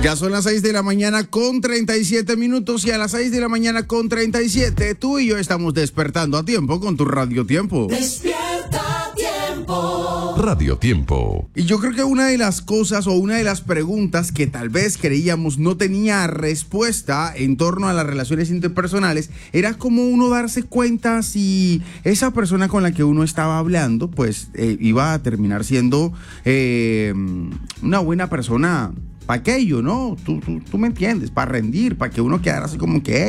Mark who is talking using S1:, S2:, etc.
S1: Ya son las 6 de la mañana con 37 minutos y a las 6 de la mañana con 37 tú y yo estamos despertando a tiempo con tu Radio Tiempo.
S2: Despierta Tiempo.
S3: Radio Tiempo.
S1: Y yo creo que una de las cosas o una de las preguntas que tal vez creíamos no tenía respuesta en torno a las relaciones interpersonales era cómo uno darse cuenta si esa persona con la que uno estaba hablando pues iba a terminar siendo una buena persona para aquello, ¿no? Tú me entiendes, para rendir, para que uno quedara así como que